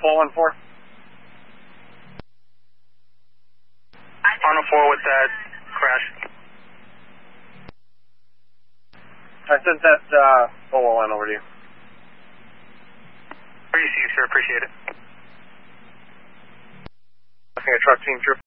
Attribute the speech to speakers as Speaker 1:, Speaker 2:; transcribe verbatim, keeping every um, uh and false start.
Speaker 1: four one four.
Speaker 2: On a four with that crash.
Speaker 1: I sent that uh, O L N over to you.
Speaker 2: Receive, sir. Appreciate it.
Speaker 1: I think a truck team trip.